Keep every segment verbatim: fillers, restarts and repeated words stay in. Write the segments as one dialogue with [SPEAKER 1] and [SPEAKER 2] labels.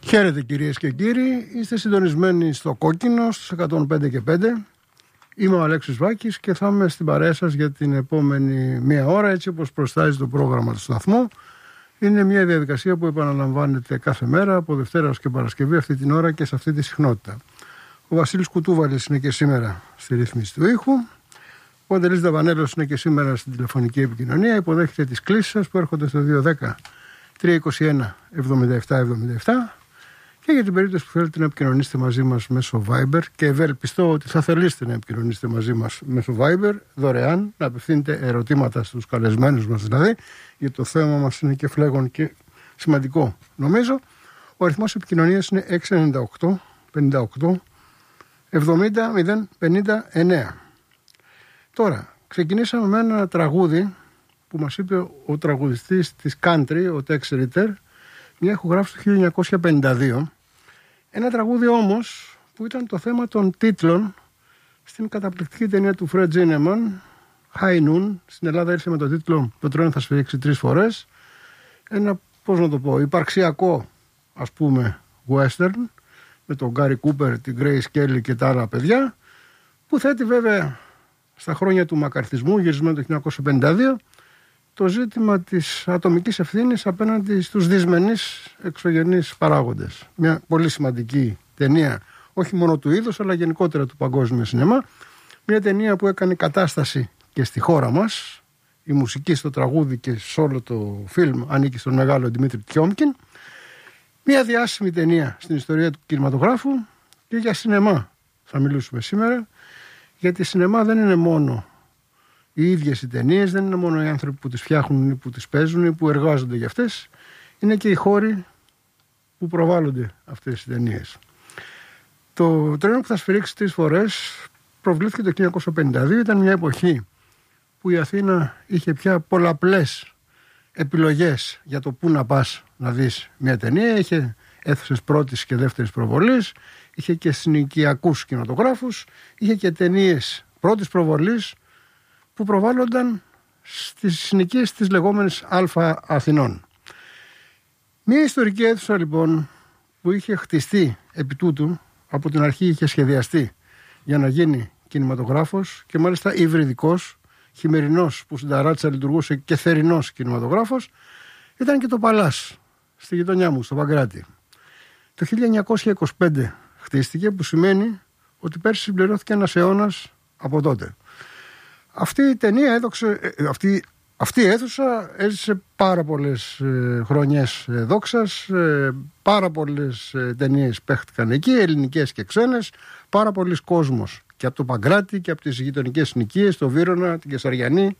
[SPEAKER 1] Χαίρετε κυρίες και κύριοι, είστε συντονισμένοι στο Κόκκινο στους εκατόν πέντε και πέντε. Είμαι ο Αλέξης Βάκης και θα είμαι στην παρέα σας για την επόμενη μία ώρα, έτσι όπως προστάζει το πρόγραμμα του σταθμού. Είναι μια διαδικασία που επαναλαμβάνεται κάθε μέρα από Δευτέρα ως και Παρασκευή αυτή την ώρα και σε αυτή τη συχνότητα. Ο Βασίλης Κουτούβαλης είναι και σήμερα στη ρύθμιση του ήχου. Ο Αντελής Δαβανέλος είναι και σήμερα στην τηλεφωνική επικοινωνία. Υποδέχεται τις κλήσεις σας που έρχονται στο δύο δέκα τρία είκοσι ένα εβδομήντα επτά εβδομήντα επτά. Και για την περίπτωση που θέλετε να επικοινωνήσετε μαζί μας μέσω Viber, και ευελπιστώ ότι θα θελήσετε να επικοινωνήσετε μαζί μας μέσω Viber, δωρεάν, να απευθύνετε ερωτήματα στους καλεσμένους μας δηλαδή, γιατί το θέμα μας είναι και φλέγον και σημαντικό νομίζω. Ο αριθμός επικοινωνίας είναι έξι εννιά οκτώ πενήντα οκτώ εβδομήντα μηδέν πενήντα εννέα. Τώρα, ξεκινήσαμε με ένα τραγούδι που μας είπε ο τραγουδιστής της country, ο Tex Ritter, μια ηχογράφηση του χίλια εννιακόσια πενήντα δύο. Ένα τραγούδι όμως που ήταν το θέμα των τίτλων στην καταπληκτική ταινία του Fred Zinnemann, High Noon. Στην Ελλάδα ήρθε με το τίτλο «Το τρένο θα σφυρίξει τρεις φορές». Ένα, πώς να το πω, υπαρξιακό ας πούμε western με τον Gary Cooper, την Grace Kelly και τα άλλα παιδιά, που θέτει βέβαια στα χρόνια του μακαρθισμού, γυρισμένο το χίλια εννιακόσια πενήντα δύο, το ζήτημα της ατομικής ευθύνης απέναντι στους δυσμενείς εξωγενείς παράγοντες. Μια πολύ σημαντική ταινία, όχι μόνο του είδους, αλλά γενικότερα του παγκόσμιου σινεμά. Μια ταινία που έκανε κατάσταση και στη χώρα μας. Η μουσική στο τραγούδι και σε όλο το φιλμ ανήκει στον μεγάλο Δημήτρη Τιόμκιν. Μια διάσημη ταινία στην ιστορία του κινηματογράφου και για σινεμά θα μιλήσουμε σήμερα. Γιατί σινεμά δεν είναι μόνο οι ίδιες οι ταινίες, δεν είναι μόνο οι άνθρωποι που τις φτιάχνουν ή που τις παίζουν ή που εργάζονται για αυτές, είναι και οι χώροι που προβάλλονται αυτές οι ταινίες. Το τρένο που θα σφυρίξει τρεις φορές προβλήθηκε το χίλια εννιακόσια πενήντα δύο, ήταν μια εποχή που η Αθήνα είχε πια πολλαπλές επιλογές για το πού να πας να δεις μια ταινία, είχε αίθουσες πρώτης και δεύτερης προβολής, είχε και συνοικιακούς κινηματογράφους, είχε και ταινίες πρώτης προβολής που προβάλλονταν στις συνοικίες της λεγόμενης Αλφα Αθηνών. Μια ιστορική αίθουσα λοιπόν που είχε χτιστεί επί τούτου, από την αρχή είχε σχεδιαστεί για να γίνει κινηματογράφος και μάλιστα υβριδικός, χειμερινός που στην ταράτσα λειτουργούσε και θερινός κινηματογράφος, ήταν και το Παλάς στη γειτονιά μου, στο Παγκράτη. Το χίλια εννιακόσια είκοσι πέντε χτίστηκε, που σημαίνει ότι πέρσι συμπληρώθηκε ένας αιώνας από τότε. Αυτή η ταινία έδωξε, αυτή, αυτή η αίθουσα έζησε πάρα πολλές ε, χρονιές ε, δόξας, ε, πάρα πολλές ε, ταινίες παίχτηκαν εκεί, ελληνικές και ξένες, πάρα πολλοί κόσμος και από το Παγκράτη και από τις γειτονικές συνοικίες, το Βύρωνα, την Κεσαριανή,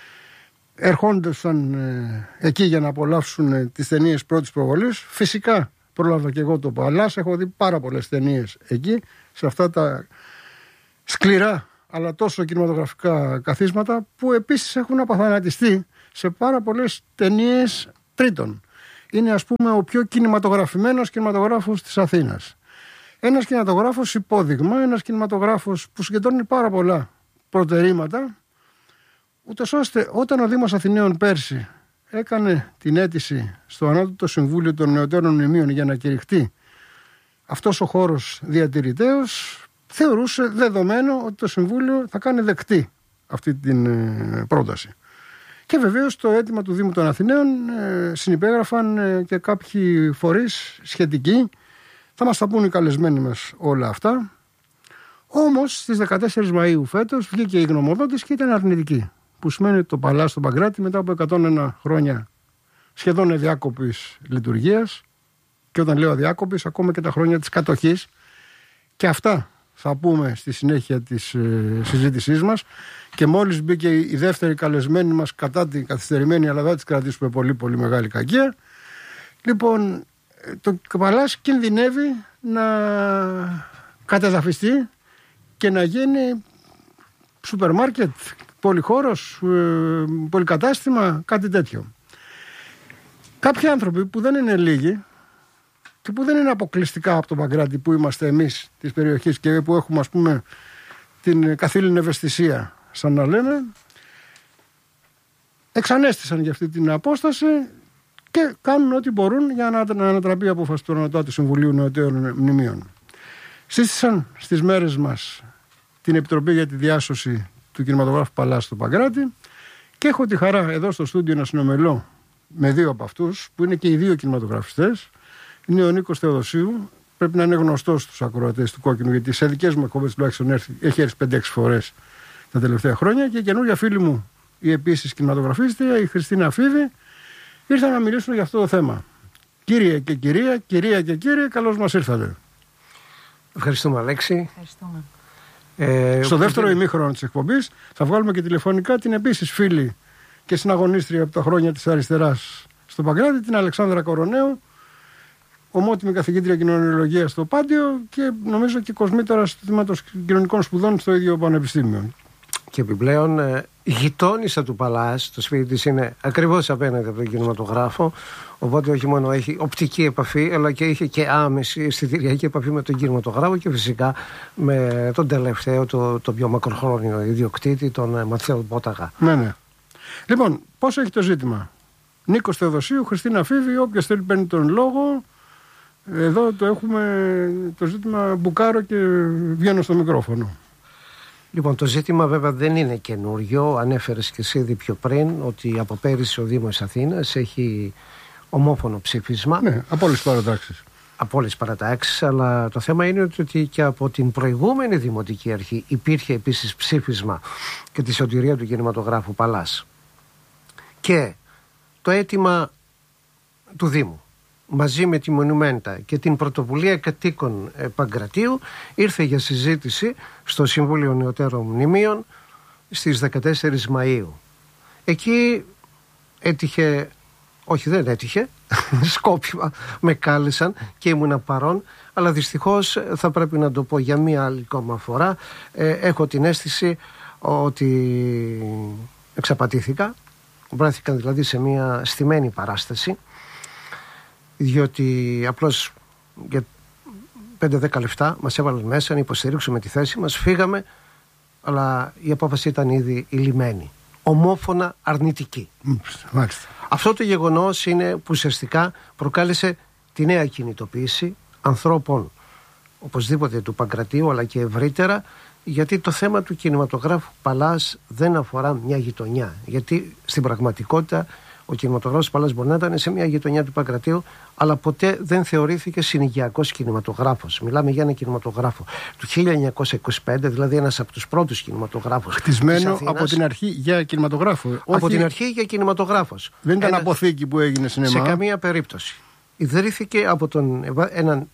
[SPEAKER 1] ερχόντουσαν ε, εκεί για να απολαύσουν ε, τις ταινίες πρώτης προβολής. Φυσικά πρόλαβα και εγώ το Παλάς, έχω δει πάρα πολλές ταινίες εκεί, σε αυτά τα σκληρά αλλά τόσο κινηματογραφικά καθίσματα, που επίσης έχουν απαθανατιστεί σε πάρα πολλές ταινίες τρίτων. Είναι ας πούμε ο πιο κινηματογραφημένος κινηματογράφος της Αθήνας. Ένας κινηματογράφος υπόδειγμα, ένας κινηματογράφος που συγκεντρώνει πάρα πολλά προτερήματα, ούτως ώστε όταν ο Δήμος Αθηναίων πέρσι έκανε την αίτηση στο Ανώτατο Συμβούλιο των Νεωτέρων Μνημείων για να κηρυχτεί αυτός ο χώρος διατηρητέως, θεωρούσε δεδομένο ότι το Συμβούλιο θα κάνει δεκτή αυτή την ε, πρόταση. Και βεβαίως το αίτημα του Δήμου των Αθηναίων ε, συνυπέγραφαν ε, και κάποιοι φορείς σχετικοί. Θα μας τα πούν οι καλεσμένοι μας όλα αυτά. Όμως στις δεκατέσσερις Μαΐου φέτος βγήκε η γνωμοδότηση και ήταν αρνητική. Που σημαίνει ότι το Παλάς στο Παγκράτη μετά από εκατόν ένα χρόνια σχεδόν αδιάκοπης λειτουργίας, και όταν λέω αδιάκοπης ακόμα και τα χρόνια της κατοχής, και αυτά θα πούμε στη συνέχεια της ε, συζήτησής μας, και μόλις μπήκε η δεύτερη καλεσμένη μας κατά την καθυστερημένη, αλλά θα της κρατήσουμε πολύ πολύ μεγάλη κακία. Λοιπόν, το Παλάς κινδυνεύει να κατεδαφιστεί και να γίνει σούπερ μάρκετ, πολυχώρος, ε, πολυκατάστημα, κάτι τέτοιο. Κάποιοι άνθρωποι που δεν είναι λίγοι και που δεν είναι αποκλειστικά από το Παγκράτη που είμαστε εμείς της περιοχής και που έχουμε ας πούμε την καθήλυνη ευαισθησία, σαν να λέμε, εξανέστησαν για αυτή την απόσταση και κάνουν ό,τι μπορούν για να ανατραπεί η απόφαση του Ανωτάτου Συμβουλίου Νεωτέρων Μνημείων. Σύστησαν στις μέρες μας την Επιτροπή για τη Διάσωση του Κινηματογράφου Παλάς στο Παγκράτη και έχω τη χαρά εδώ στο στούντιο να συνομιλώ με δύο από αυτούς που είναι και οι δύο κινηματογραφιστές. Είναι ο Νίκος Θεοδοσίου, πρέπει να είναι γνωστός στους ακροατές του Κόκκινου, γιατί σε δικές μου εκπομπές τουλάχιστον έχει έρθει πέντε έξι φορές τα τελευταία χρόνια, και η καινούργια φίλη μου, η επίσης κινηματογραφίστρια, η Χριστίνα Φίβη, ήρθαν να μιλήσουν για αυτό το θέμα. Κύριε και κυρία, κυρία και κύριε, καλώς μας ήρθατε.
[SPEAKER 2] Ευχαριστούμε, Αλέξη.
[SPEAKER 3] Ευχαριστούμε.
[SPEAKER 1] Ε, Στο δεύτερο ημίχρονο της εκπομπής θα βγάλουμε και τηλεφωνικά την επίσης φίλη και συναγωνίστρια από τα χρόνια της αριστεράς στο Παγκράτη, την Αλεξάνδρα Κορονέου, ομότιμη καθηγήτρια κοινωνιολογίας στο Πάντιο και νομίζω και κοσμήτωρα στο τμήμα κοινωνικών σπουδών στο ίδιο πανεπιστήμιο.
[SPEAKER 2] Και επιπλέον ε, γειτόνισσα του Παλάς, το σπίτι της είναι ακριβώς απέναντι από τον κινηματογράφο, οπότε όχι μόνο έχει οπτική επαφή, αλλά και είχε και άμεση αισθητηριακή επαφή με τον κινηματογράφο και φυσικά με τον τελευταίο, το, το πιο μακροχρόνιο ιδιοκτήτη, τον ε, Μαθαίο Πόταγα.
[SPEAKER 1] Ναι, ναι. Λοιπόν, πώς έχει το ζήτημα? Νίκος Θεοδοσίου, Χριστίνα Φίβη, όποιος θέλει παίρνει τον λόγο. Εδώ το έχουμε το ζήτημα, μπουκάρω και βγαίνω στο μικρόφωνο.
[SPEAKER 2] Λοιπόν, το ζήτημα βέβαια δεν είναι καινούριο. Ανέφερες και εσύ ήδη πιο πριν ότι από πέρυσι ο Δήμος Αθήνας έχει ομόφωνο ψήφισμα.
[SPEAKER 1] Ναι, από όλες τις παρατάξεις.
[SPEAKER 2] Από όλες τις παρατάξεις, αλλά το θέμα είναι ότι και από την προηγούμενη Δημοτική Αρχή υπήρχε επίσης ψήφισμα και τη σωτηρία του κινηματογράφου Παλάς. Και το αίτημα του Δήμου μαζί με τη Μονουμέντα και την πρωτοβουλία κατοίκων ε, Παγκρατίου ήρθε για συζήτηση στο Συμβούλιο Νεωτέρων Μνημείων στις δεκατέσσερις Μαΐου. Εκεί έτυχε, όχι δεν έτυχε, σκόπιμα με κάλεσαν και ήμουνα παρόν, αλλά δυστυχώς θα πρέπει να το πω για μία άλλη ακόμα φορά, ε, έχω την αίσθηση ότι εξαπατήθηκα, βρέθηκαν δηλαδή σε μία στημένη παράσταση, διότι απλώς για πέντε δέκα λεπτά μας έβαλαν μέσα να υποστηρίξουμε τη θέση μας, φύγαμε, αλλά η απόφαση ήταν ήδη ηλυμένη, ομόφωνα αρνητική.
[SPEAKER 1] Μάλιστα.
[SPEAKER 2] Αυτό το γεγονός είναι που ουσιαστικά προκάλεσε τη νέα κινητοποίηση ανθρώπων οπωσδήποτε του Παγκρατίου αλλά και ευρύτερα, γιατί το θέμα του κινηματογράφου Παλάς δεν αφορά μια γειτονιά, γιατί στην πραγματικότητα ο κινηματογράφος Παλάς μπορεί να ήταν σε μια γειτονιά του Παγκρατίου, αλλά ποτέ δεν θεωρήθηκε συνοικιακός κινηματογράφος. Μιλάμε για ένα κινηματογράφο του χίλια εννιακόσια είκοσι πέντε, δηλαδή ένας από τους πρώτους κινηματογράφους.
[SPEAKER 1] Χτισμένο από την αρχή για κινηματογράφο.
[SPEAKER 2] Από όχι... την αρχή για κινηματογράφος.
[SPEAKER 1] Δεν ήταν
[SPEAKER 2] ένα...
[SPEAKER 1] αποθήκη που έγινε σινεμά.
[SPEAKER 2] Σε καμία περίπτωση. Ιδρύθηκε από τον... έναν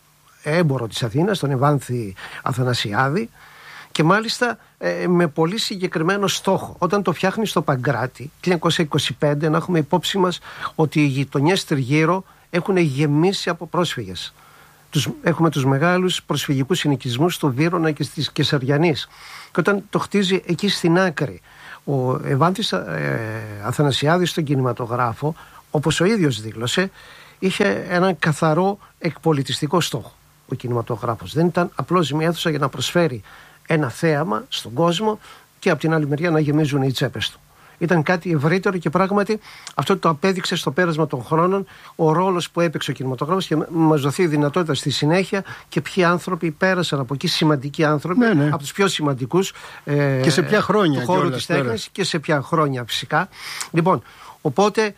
[SPEAKER 2] έμπορο της Αθήνας, τον Ευάνθη Αθανασιάδη, και μάλιστα ε, με πολύ συγκεκριμένο στόχο. Όταν το φτιάχνει στο Παγκράτη χίλια εννιακόσια είκοσι πέντε, να έχουμε υπόψη μας ότι οι γειτονιές τριγύρω έχουν γεμίσει από πρόσφυγες. Τους, έχουμε τους μεγάλους προσφυγικούς συνοικισμούς στο Βύρωνα και στις Κεσαριανής. Και όταν το χτίζει εκεί στην άκρη ο Ευάνθης ε, Αθανασιάδης στον κινηματογράφο, όπως ο ίδιος δήλωσε, είχε έναν καθαρό εκπολιτιστικό στόχο ο κινηματογράφος. Δεν ήταν απλώς μια αίθουσα για να προσφέρει ένα θέαμα στον κόσμο και από την άλλη μεριά να γεμίζουν οι τσέπες του. Ήταν κάτι ευρύτερο και πράγματι αυτό το απέδειξε στο πέρασμα των χρόνων ο ρόλος που έπαιξε ο κινηματογράφος και μας δοθεί η δυνατότητα στη συνέχεια και ποιοι άνθρωποι πέρασαν από εκεί, σημαντικοί άνθρωποι, ναι, ναι. από τους πιο σημαντικούς ε,
[SPEAKER 1] και σε ποια χρόνια
[SPEAKER 2] του χώρου της τέχνης και σε ποια χρόνια φυσικά. Λοιπόν, οπότε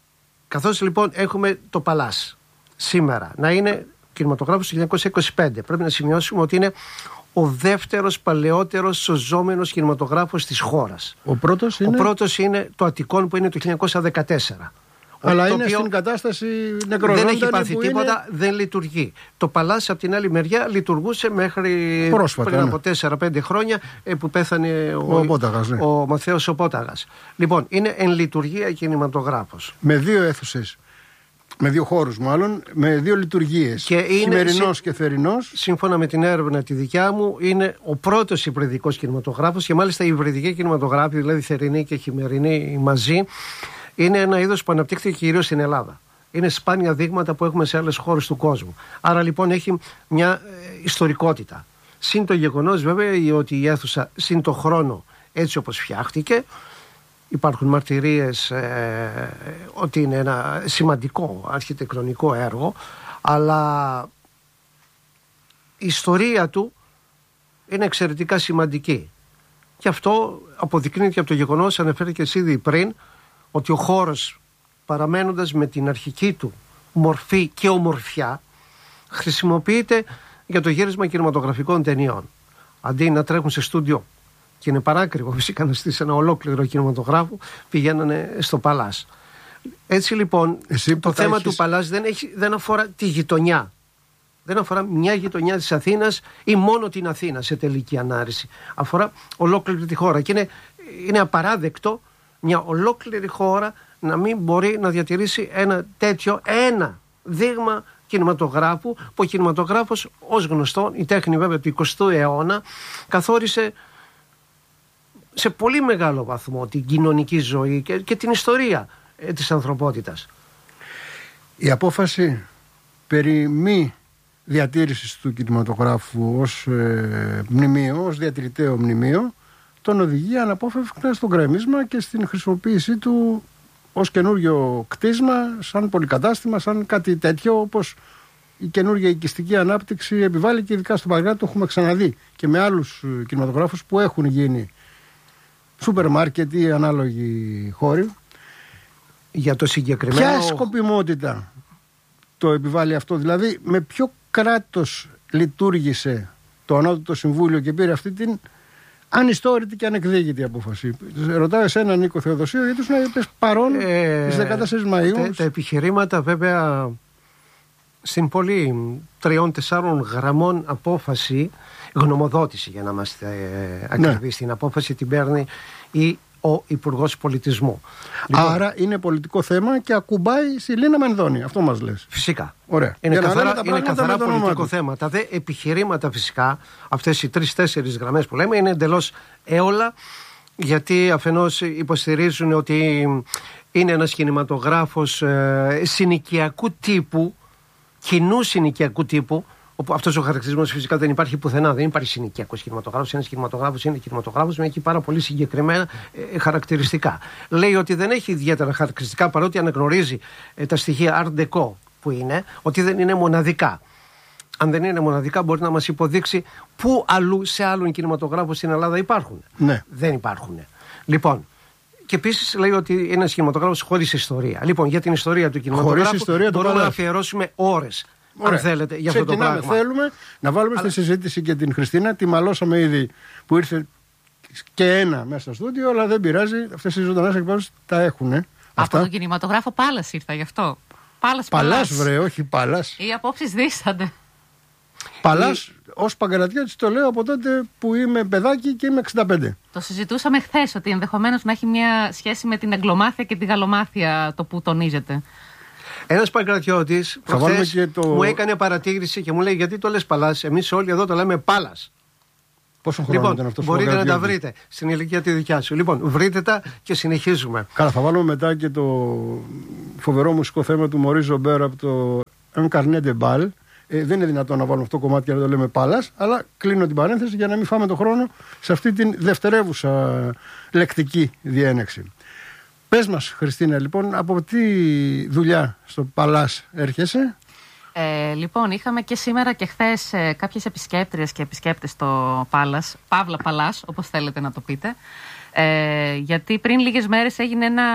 [SPEAKER 2] καθώς λοιπόν έχουμε το Παλάς σήμερα να είναι κινηματογράφος του χίλια εννιακόσια είκοσι πέντε, πρέπει να σημειώσουμε ότι είναι ο δεύτερος παλαιότερος σωζόμενος κινηματογράφος της χώρας.
[SPEAKER 1] Ο πρώτος είναι,
[SPEAKER 2] ο πρώτος είναι το Αττικόν που είναι το χίλια εννιακόσια δεκατέσσερα.
[SPEAKER 1] Αλλά είναι στην κατάσταση νεκρολόντανη.
[SPEAKER 2] Δεν έχει πάθει τίποτα,
[SPEAKER 1] είναι...
[SPEAKER 2] δεν λειτουργεί. Το Παλάς από την άλλη μεριά λειτουργούσε μέχρι
[SPEAKER 1] πρόσφατα,
[SPEAKER 2] πριν
[SPEAKER 1] ναι.
[SPEAKER 2] από τέσσερα πέντε χρόνια που πέθανε ο,
[SPEAKER 1] ο, Πόταγας, ναι.
[SPEAKER 2] ο Μαθαίος ο Πόταγας. Λοιπόν, είναι εν λειτουργία κινηματογράφος.
[SPEAKER 1] Με δύο αίθουσες. Με δύο χώρους μάλλον, με δύο λειτουργίες. Χειμερινός και θερινός.
[SPEAKER 2] Σύμφωνα με την έρευνα τη δικιά μου, είναι ο πρώτος υβριδικός κινηματογράφος και μάλιστα η υβριδική κινηματογράφη, δηλαδή θερινή και χειμερινή μαζί, είναι ένα είδος που αναπτύχθηκε κυρίως στην Ελλάδα. Είναι σπάνια δείγματα που έχουμε σε άλλες χώρες του κόσμου. Άρα λοιπόν έχει μια ε, ιστορικότητα. Συν το γεγονός βέβαια ότι η αίθουσα συν το χρόνο έτσι όπως φτιάχτηκε, υπάρχουν μαρτυρίες ε, ότι είναι ένα σημαντικό αρχιτεκτονικό έργο, αλλά η ιστορία του είναι εξαιρετικά σημαντική. Και αυτό αποδεικνύεται από το γεγονός, αναφέρθηκε εσύ ήδη πριν, ότι ο χώρος, παραμένοντας με την αρχική του μορφή και ομορφιά, χρησιμοποιείται για το γύρισμα κινηματογραφικών ταινιών. Αντί να τρέχουν σε στούντιο, και είναι παράκριβο φυσικά να στήσει ένα ολόκληρο κινηματογράφο, πηγαίνανε στο Παλάς. Έτσι λοιπόν, εσύ το θέμα έχεις... του Παλάς δεν, έχει, δεν αφορά τη γειτονιά. Δεν αφορά μια γειτονιά της Αθήνας ή μόνο την Αθήνα σε τελική ανάρρηση. Αφορά ολόκληρη τη χώρα. Και είναι, είναι απαράδεκτο μια ολόκληρη χώρα να μην μπορεί να διατηρήσει ένα τέτοιο, ένα δείγμα κινηματογράφου, που ο κινηματογράφος, ως γνωστό, η τέχνη βέβαια του εικοστού αιώνα, καθόρισε σε πολύ μεγάλο βαθμό την κοινωνική ζωή και, και την ιστορία ε, της ανθρωπότητας.
[SPEAKER 1] Η απόφαση περί μη διατήρησης του κινηματογράφου ως ε, μνημείο, ως διατηρηταίο μνημείο, τον οδηγεί αναπόφευκτα στο γκρέμισμα και στην χρησιμοποίησή του ως καινούριο κτίσμα, σαν πολυκατάστημα, σαν κάτι τέτοιο, όπως η καινούργια οικιστική ανάπτυξη επιβάλλει, και ειδικά στο Παγκράτη το έχουμε ξαναδεί και με άλλους κινηματογράφους που έχουν γίνει σούπερ μάρκετ ή ανάλογοι χώροι.
[SPEAKER 2] Για το συγκεκριμένο...
[SPEAKER 1] Ποια σκοπιμότητα το επιβάλλει αυτό, δηλαδή με ποιο κράτος λειτουργήσε το Ανώτατο Συμβούλιο και πήρε αυτή την ανιστόρητη και ανεκδίκητη απόφαση? Ρωτάω εσένα, Νίκο Θεοδοσίου, γιατί σου είπες παρόν ε, στις δεκατέσσερις Μαΐου.
[SPEAKER 2] Τα, τα επιχειρήματα βέβαια στην πολύ τριών-τεσσάρων γραμμών απόφαση, γνωμοδότηση για να είμαστε ε, ακριβείς, ναι. Στην απόφαση την παίρνει η, ο Υπουργός Πολιτισμού.
[SPEAKER 1] Άρα λοιπόν, είναι πολιτικό θέμα και ακουμπάει στη Λίνα Μενδώνη, αυτό μας λες?
[SPEAKER 2] Φυσικά.
[SPEAKER 1] Ωραία.
[SPEAKER 2] Είναι καθαρά, είναι καθαρά πολιτικό θέμα. Τα δε επιχειρήματα φυσικά, αυτές οι τρεις-τέσσερις γραμμές που λέμε, είναι εντελώς έολα, γιατί αφενός υποστηρίζουν ότι είναι ένας κινηματογράφος ε, συνοικιακού τύπου, κοινού συνοικιακού τύπου, όπου αυτός ο χαρακτηρισμός φυσικά δεν υπάρχει πουθενά. Δεν υπάρχει συνοικιακός κινηματογράφος. Ένας κινηματογράφος είναι κινηματογράφος με έχει πάρα πολύ συγκεκριμένα ε, χαρακτηριστικά. Λέει ότι δεν έχει ιδιαίτερα χαρακτηριστικά, παρότι αναγνωρίζει ε, τα στοιχεία Art Deco που είναι, ότι δεν είναι μοναδικά. Αν δεν είναι μοναδικά, μπορεί να μας υποδείξει πού αλλού σε άλλον κινηματογράφο στην Ελλάδα υπάρχουν.
[SPEAKER 1] Ναι.
[SPEAKER 2] Δεν υπάρχουν. Λοιπόν, και επίσης λέει ότι είναι ένας κινηματογράφος χωρίς ιστορία. Λοιπόν, για την ιστορία του κινηματογράφου
[SPEAKER 1] ιστορία
[SPEAKER 2] μπορούμε να αφιερώσουμε ώρες. Ωραία. Αν θέλετε, για αυτό το πράγμα.
[SPEAKER 1] Θέλουμε να βάλουμε αλλά... στη συζήτηση και την Χριστίνα. Τη μαλώσαμε ήδη που ήρθε και ένα μέσα στο στούντιο, αλλά δεν πειράζει. Αυτές οι ζωντανές εκπαιδεύσεις τα έχουν. Ε.
[SPEAKER 3] Από Αυτά. τον κινηματογράφο Πάλας ήρθα γι' αυτό. Πάλας,
[SPEAKER 1] Παλάς, βρε, όχι Πάλας.
[SPEAKER 3] Οι απόψεις δίστανται.
[SPEAKER 1] Παλάς, η... ως Παγκρατιώτης το λέω από τότε που είμαι παιδάκι και είμαι εξήντα πέντε.
[SPEAKER 3] Το συζητούσαμε χθες ότι ενδεχομένως να έχει μια σχέση με την εγκλομάθεια και τη γαλλομάθεια το που τονίζεται.
[SPEAKER 2] Ένας Παγκρατιώτης προχθές το... μου έκανε παρατήρηση και μου λέει: γιατί το λες Παλάς? Εμείς όλοι εδώ το λέμε Πάλας.
[SPEAKER 1] Πόσο χρόνο
[SPEAKER 2] λοιπόν,
[SPEAKER 1] ήταν αυτός?
[SPEAKER 2] Μπορείτε να τα βρείτε στην ηλικία τη δικιά σου. Λοιπόν, βρείτε τα και συνεχίζουμε.
[SPEAKER 1] Καλά, θα βάλουμε μετά και το φοβερό μουσικό θέμα του Μωρί Ζομπέρ από το Un Carnet de Bal. Ε, δεν είναι δυνατόν να βάλουμε αυτό το κομμάτι και να το λέμε Πάλας, αλλά κλείνω την παρένθεση για να μην φάμε τον χρόνο σε αυτή την δευτερεύουσα λεκτική διένεξη. Πες μας, Χριστίνα, λοιπόν, από τι δουλειά στο Παλάς έρχεσαι?
[SPEAKER 3] Ε, λοιπόν, είχαμε και σήμερα και χθες ε, κάποιες επισκέπτριες και επισκέπτες στο Πάλας, Παύλα Παλάς, όπως θέλετε να το πείτε, ε, γιατί πριν λίγες μέρες έγινε ένα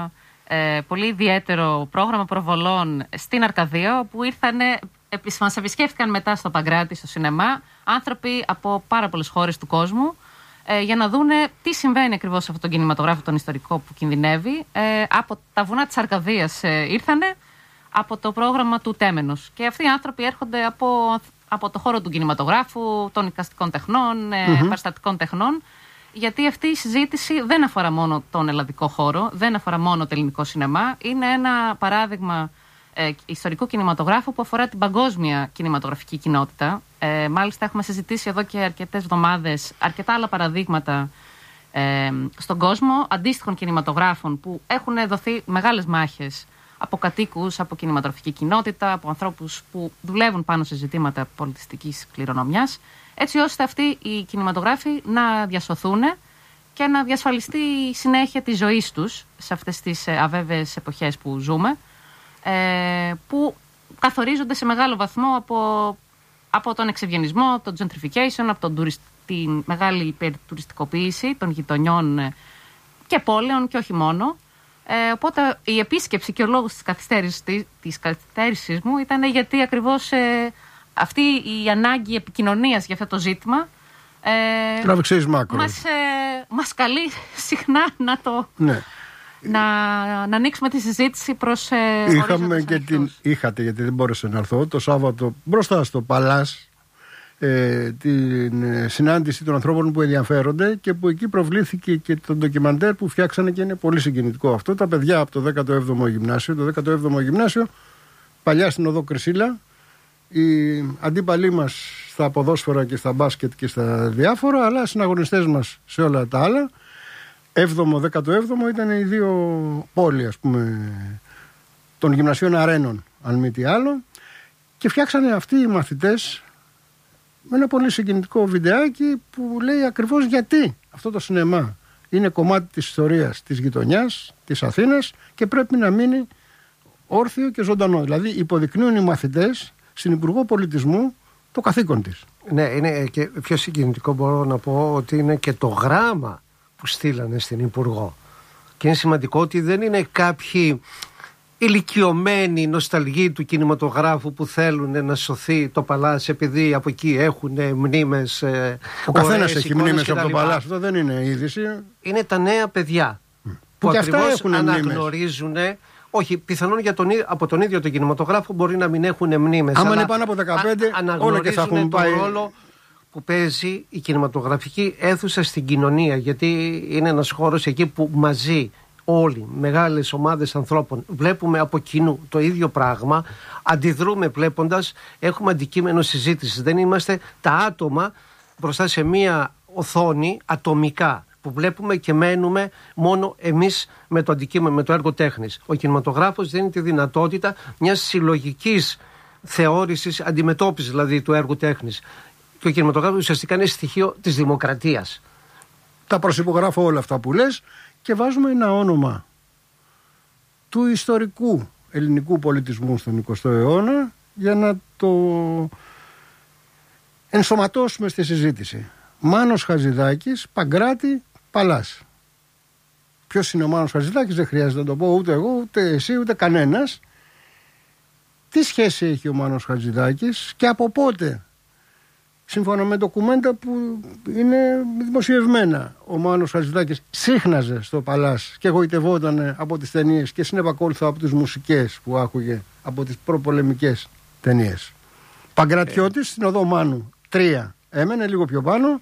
[SPEAKER 3] ε, πολύ ιδιαίτερο πρόγραμμα προβολών στην Αρκαδία, όπου ήρθανε, μας επισκέφτηκαν μετά στο Παγκράτη, στο σινεμά, άνθρωποι από πάρα πολλές χώρες του κόσμου, ε, για να δούνε τι συμβαίνει ακριβώς σε αυτόν τον κινηματογράφο, τον ιστορικό που κινδυνεύει. Ε, από τα βουνά της Αρκαδίας ε, ήρθανε, από το πρόγραμμα του Τέμενος. Και αυτοί οι άνθρωποι έρχονται από, από το χώρο του κινηματογράφου, των εικαστικών τεχνών, mm-hmm. ε, παραστατικών τεχνών, γιατί αυτή η συζήτηση δεν αφορά μόνο τον ελλαδικό χώρο, δεν αφορά μόνο το ελληνικό σινεμά. Είναι ένα παράδειγμα ε, ιστορικού κινηματογράφου που αφορά την παγκόσμια κινηματογραφική κοινότητα. Ε, μάλιστα έχουμε συζητήσει εδώ και αρκετές εβδομάδες αρκετά άλλα παραδείγματα ε, στον κόσμο αντίστοιχων κινηματογράφων που έχουν δοθεί μεγάλες μάχες από κατοίκους, από κινηματογραφική κοινότητα, από ανθρώπους που δουλεύουν πάνω σε ζητήματα πολιτιστικής κληρονομιάς, έτσι ώστε αυτοί οι κινηματογράφοι να διασωθούν και να διασφαλιστεί η συνέχεια της ζωής τους σε αυτές τις αβέβαιες εποχές που ζούμε, ε, που καθορίζονται σε μεγάλο βαθμό από, από τον εξευγενισμό, τον gentrification, από τον τουρισ, τη μεγάλη υπερτουριστικοποίηση των γειτονιών και πόλεων και όχι μόνο. Ε, οπότε η επίσκεψη και ο λόγος της καθυστέρησης, της καθυστέρησης μου ήταν γιατί ακριβώς ε, αυτή η ανάγκη επικοινωνίας για αυτό το ζήτημα ε, μας, ε, μας καλεί συχνά να το... Ναι. Να, να ανοίξουμε τη συζήτηση προς ε,
[SPEAKER 1] Είχαμε και την, είχατε, γιατί δεν μπόρεσε να έρθω, το Σάββατο μπροστά στο Παλάς ε, την ε, συνάντηση των ανθρώπων που ενδιαφέρονται και που εκεί προβλήθηκε και το ντοκιμαντέρ που φτιάξανε και είναι πολύ συγκινητικό αυτό. Τα παιδιά από το δέκατο έβδομο γυμνάσιο, το δέκατο έβδομο γυμνάσιο, παλιά στην οδό Κρυσίλα, οι αντίπαλοι μας στα ποδόσφαιρα και στα μπάσκετ και στα διάφορα, αλλά συναγωνιστές μας σε όλα τα άλλα. έβδομο, δέκατο έβδομο ήταν οι δύο πόλοι, ας πούμε, των γυμνασίων αρένων, αν μη τι άλλο, και φτιάξανε αυτοί οι μαθητές με ένα πολύ συγκινητικό βιντεάκι που λέει ακριβώς γιατί αυτό το σινεμά είναι κομμάτι της ιστορίας της γειτονιάς, της Αθήνας και πρέπει να μείνει όρθιο και ζωντανό. Δηλαδή υποδεικνύουν οι μαθητές στην Υπουργό Πολιτισμού το καθήκον της.
[SPEAKER 2] Ναι, είναι και πιο συγκινητικό, μπορώ να πω ότι είναι και το γράμμα που στείλανε στην Υπουργό. Και είναι σημαντικό ότι δεν είναι κάποιοι ηλικιωμένοι νοσταλγοί του κινηματογράφου που θέλουν να σωθεί το Παλάς επειδή από εκεί έχουν μνήμες.
[SPEAKER 1] Ο καθένας έχει μνήμες από το Παλάς. Αυτό δεν είναι είδηση.
[SPEAKER 2] Είναι τα νέα παιδιά mm. που
[SPEAKER 1] και
[SPEAKER 2] ακριβώς αναγνωρίζουν. Όχι, πιθανόν για τον, από τον ίδιο τον κινηματογράφο μπορεί να μην έχουν μνήμες.
[SPEAKER 1] Άμα είναι πάνω από δεκαπέντε,
[SPEAKER 2] α,
[SPEAKER 1] όλα και θα έχουν πάει.
[SPEAKER 2] Τον ρόλο που παίζει η κινηματογραφική αίθουσα στην κοινωνία, γιατί είναι ένας χώρος εκεί που μαζί όλοι, μεγάλες ομάδες ανθρώπων, βλέπουμε από κοινού το ίδιο πράγμα, αντιδρούμε βλέποντας, έχουμε αντικείμενο συζήτησης. Δεν είμαστε τα άτομα μπροστά σε μία οθόνη ατομικά που βλέπουμε και μένουμε μόνο εμείς με το αντικείμενο, με το έργο τέχνης. Ο κινηματογράφος δίνει τη δυνατότητα μιας συλλογικής θεώρησης, αντιμετώπισης δηλαδή του έργου τέχνης. Και ο κινηματογράφος ουσιαστικά είναι στοιχείο της δημοκρατίας.
[SPEAKER 1] Τα προσυπογράφω όλα αυτά που λες και βάζουμε ένα όνομα του ιστορικού ελληνικού πολιτισμού στον εικοστό αιώνα για να το ενσωματώσουμε στη συζήτηση. Μάνος Χατζηδάκης, Παγκράτη, Παλάς. Ποιος είναι ο Μάνος Χατζηδάκης δεν χρειάζεται να το πω ούτε εγώ, ούτε εσύ, ούτε κανένας. Τι σχέση έχει ο Μάνος Χατζηδάκης και από πότε? Σύμφωνα με ντοκουμέντα που είναι δημοσιευμένα, ο Μάνος Χατζηδάκης σύχναζε στο Παλάς και εγωιτευόταν από τις ταινίες και συνεπακόλουθα από τις μουσικές που άκουγε από τις προπολεμικές ταινίες. Παγκρατιώτης στην οδό Μάνου τρία. Έμενε λίγο πιο πάνω.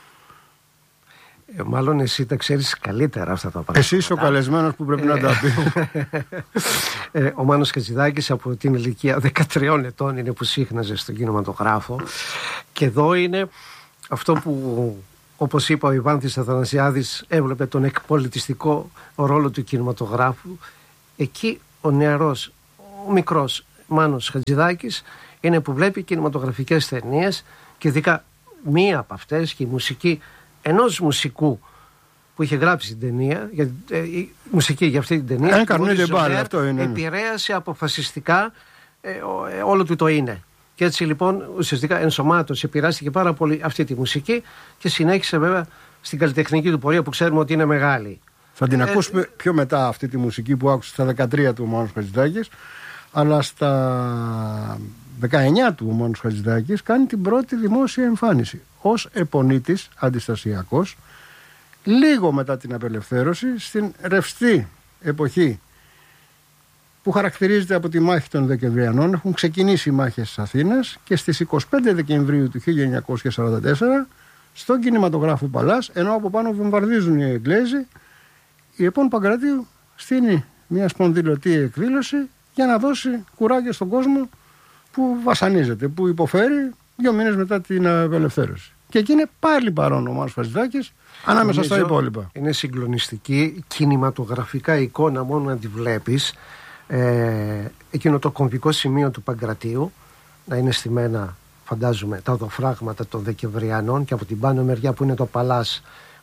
[SPEAKER 2] Ε, μάλλον εσύ τα ξέρεις καλύτερα αυτά τα πράγματα.
[SPEAKER 1] Εσύ είσαι ο καλεσμένος που πρέπει να τα πει.
[SPEAKER 2] ε, ο Μάνος Χατζηδάκης από την ηλικία δεκατριών ετών είναι που σύχναζε στον κινηματογράφο. Και εδώ είναι αυτό που, όπως είπα, ο Ιβάνθης Αθανασιάδης έβλεπε τον εκπολιτιστικό ρόλο του κινηματογράφου. Εκεί ο νεαρός, ο μικρός Μάνος Χατζηδάκης είναι που βλέπει κινηματογραφικές ταινίες και ειδικά μία από αυτές και η μουσική ενός μουσικού που είχε γράψει την ταινία, για, ε, η μουσική για αυτή την ταινία,
[SPEAKER 1] Έκανε πάλι, αυτό είναι.
[SPEAKER 2] επηρέασε αποφασιστικά ε, ε, όλο του το είναι. Και έτσι λοιπόν ουσιαστικά ενσωμάτωσε, επηρεάστηκε πάρα πολύ αυτή τη μουσική και συνέχισε βέβαια στην καλλιτεχνική του πορεία που ξέρουμε ότι είναι μεγάλη.
[SPEAKER 1] Θα την ε, ακούσουμε ε, πιο μετά αυτή τη μουσική που άκουσε στα δεκατρία του ο Μάνος Χατζηδάκης, αλλά στα δεκαεννιά του ο Μάνος Χατζηδάκης κάνει την πρώτη δημόσια εμφάνιση ως επονίτης αντιστασιακός, λίγο μετά την απελευθέρωση, στην ρευστή εποχή που χαρακτηρίζεται από τη μάχη των Δεκεμβριανών. Έχουν ξεκινήσει οι μάχες της Αθήνας και στις εικοστή πέμπτη Δεκεμβρίου του χίλια εννιακόσια σαράντα τέσσερα στον κινηματογράφο Παλάς, ενώ από πάνω βομβαρδίζουν οι Εγγλέζοι, η ΕΠΟΝ Παγκρατίου στείνει μια σπονδυλωτή εκδήλωση για να δώσει κουράγιο στον κόσμο που βασανίζεται, που υποφέρει δύο μήνες μετά την απελευθέρωση. Και εκεί είναι πάλι παρόν ο Μάνος Χατζηδάκης ανάμεσα Νομίζω στα υπόλοιπα.
[SPEAKER 2] Είναι συγκλονιστική κινηματογραφικά εικόνα μόνο να τη βλέπεις. Ε, εκείνο το κομβικό σημείο του Παγκρατίου να είναι στημένα, φαντάζομαι, τα οδοφράγματα των Δεκεμβριανών και από την πάνω μεριά που είναι το Παλάς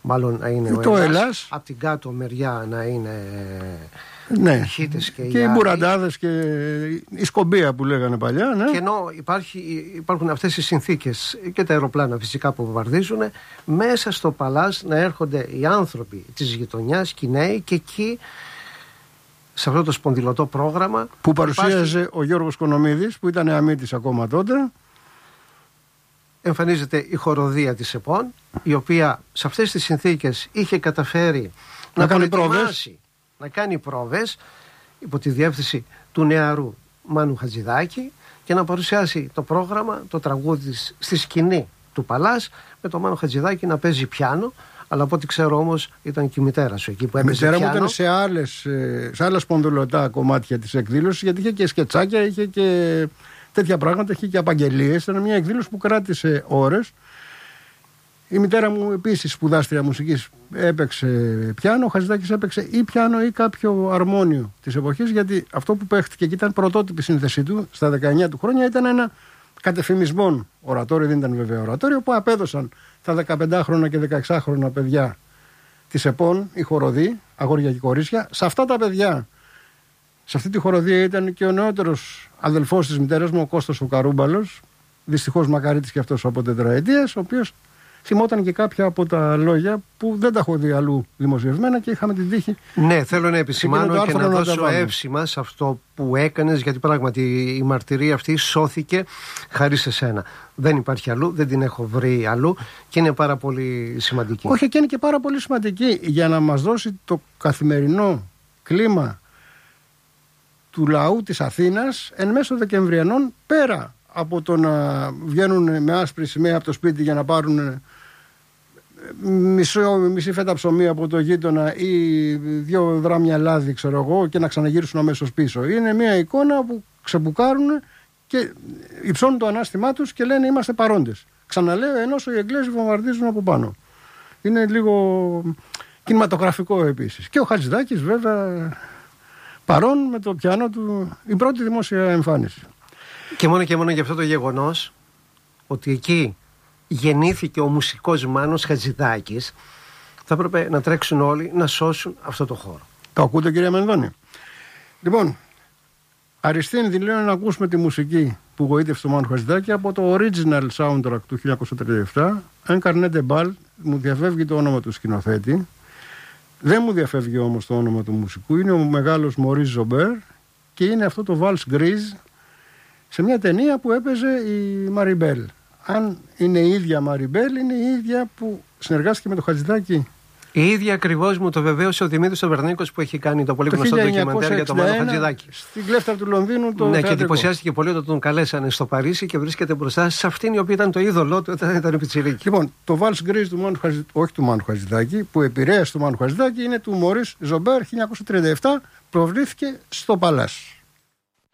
[SPEAKER 2] μάλλον να είναι
[SPEAKER 1] το
[SPEAKER 2] ο Ελλάς,
[SPEAKER 1] Ελλάς.
[SPEAKER 2] από την κάτω μεριά να είναι
[SPEAKER 1] ναι.
[SPEAKER 2] οι Χίτες και,
[SPEAKER 1] και οι Μπουραντάδες και η Σκομπία που λέγανε παλιά. Ναι.
[SPEAKER 2] Και ενώ υπάρχει, υπάρχουν αυτές οι συνθήκες και τα αεροπλάνα φυσικά που βομβαρδίζουν, μέσα στο παλάς να έρχονται οι άνθρωποι της γειτονιάς και οι νέοι, και εκεί σε αυτό το σπονδυλωτό πρόγραμμα
[SPEAKER 1] που παρουσίαζε
[SPEAKER 2] υπάρχει...
[SPEAKER 1] ο Γιώργος Κονομίδης, που ήταν αμύτης ακόμα τότε.
[SPEAKER 2] Εμφανίζεται η χοροδία της ΕΠΟΝ, η οποία σε αυτές τις συνθήκες είχε καταφέρει να,
[SPEAKER 1] να κάνει
[SPEAKER 2] πρόβες. να κάνει πρόβες υπό τη διεύθυνση του νεαρού Μάνου Χατζηδάκη και να παρουσιάσει το πρόγραμμα, το τραγούδι στη σκηνή του Παλάς, με τον Μάνο Χατζηδάκη να παίζει πιάνο. Αλλά από ό,τι ξέρω όμως ήταν και η μητέρα σου εκεί που έπαιζε πιάνο. Η μητέρα μου ήταν
[SPEAKER 1] σε, άλλες, σε άλλα σπονδυλωτά κομμάτια της εκδήλωσης, γιατί είχε και σκετσάκια, είχε και τέτοια πράγματα, είχε και απαγγελίες. Ήταν μια εκδήλωση που κράτησε ώρες. Η μητέρα μου επίσης, σπουδάστρια μουσικής, έπαιξε πιάνο. Ο Χατζηδάκης έπαιξε ή πιάνο ή κάποιο αρμόνιο της εποχής, γιατί αυτό που παίχτηκε και ήταν πρωτότυπη σύνθεσή του στα δεκαεννιά του χρόνια ήταν ένα κατεφημισμόν ορατόριο, δεν ήταν βέβαια ορατόριο, που απέδωσαν τα δεκαπεντάχρονα και δεκαεξάχρονα παιδιά της ΕΠΟΝ, οι χοροδοί, αγόρια και κορίτσια. Σε αυτά τα παιδιά, σε αυτή τη χοροδία ήταν και ο νεότερος αδελφός της μητέρας μου, ο Κώστας ο Καρούμπαλος, δυστυχώς μακαρίτης και αυτός από τετραετίας, ο οποίος θυμόταν και κάποια από τα λόγια που δεν τα έχω δει αλλού δημοσιευμένα και είχαμε την τύχη.
[SPEAKER 2] Ναι, θέλω να επισημάνω και να, να δώσω
[SPEAKER 1] να
[SPEAKER 2] εύσημα σε αυτό που έκανες, γιατί πράγματι η μαρτυρία αυτή σώθηκε χάρη σε σένα. Δεν υπάρχει αλλού, δεν την έχω βρει αλλού και είναι πάρα πολύ σημαντική.
[SPEAKER 1] Όχι, και είναι και πάρα πολύ σημαντική για να μας δώσει το καθημερινό κλίμα του λαού της Αθήνας εν μέσω Δεκεμβριανών, πέρα από το να βγαίνουν με άσπρη σημαία από το σπίτι για να πάρουν μισό, μισή φέτα ψωμί από το γείτονα ή δύο δράμια λάδι, ξέρω εγώ, και να ξαναγυρίσουν αμέσως πίσω. Είναι μια εικόνα που ξεμπουκάρουν και υψώνουν το ανάστημά τους και λένε είμαστε παρόντες. Ξαναλέω, ενώ οι Εγγλέζοι βομβαρδίζουν από πάνω. Είναι λίγο κινηματογραφικό επίσης. Και ο Χατζηδάκης βέβαια παρόν με το πιάνο του, η πρώτη δημόσια εμφάνιση.
[SPEAKER 2] Και μόνο και μόνο για αυτό το γεγονός, ότι εκεί γεννήθηκε ο μουσικός Μάνος Χατζηδάκης, θα έπρεπε να τρέξουν όλοι να σώσουν αυτό το χώρο.
[SPEAKER 1] Το ακούτε, κυρία Μενδώνη? Λοιπόν, Αριστείδη, λέω να ακούσουμε τη μουσική που γοήτευσε το Μάνο Χατζηδάκη από το original soundtrack του χίλια εννιακόσια τριάντα επτά. Un carnet de bal, μου διαφεύγει το όνομα του σκηνοθέτη. Δεν μου διαφεύγει όμως το όνομα του μουσικού. Είναι ο μεγάλος Μωρίς Ζομπέρ και είναι αυτό το Vals Grise σε μια ταινία που έπαιζε η Μαριμπέλ. Αν είναι η ίδια Μαριμπέλ, είναι η ίδια που συνεργάστηκε με το Χατζηδάκη.
[SPEAKER 2] Η ίδια ακριβώς μου το βεβαίωσε ο Δημήτρης Σαβερνίκος που έχει κάνει το πολύ γνωστό ντοκιμαντέρ για τον Μάνο Χατζηδάκη.
[SPEAKER 1] Στην κλέφτα του Λονδίνου το.
[SPEAKER 2] Ναι, και εντυπωσιάστηκε πολύ όταν τον καλέσανε στο Παρίσι και βρίσκεται μπροστά σε αυτήν η οποία ήταν το είδωλό του όταν ήταν πιτσιρίκι.
[SPEAKER 1] Λοιπόν, το Vals Grise του Μάνου Χατζηδάκη, όχι του Μάνου Χατζηδάκη, που επηρέασε του Μάνου Χατζηδάκη, είναι του Μωρίς Ζομπέρ χίλια εννιακόσια τριάντα επτά, προβλήθηκε στο Παλάς.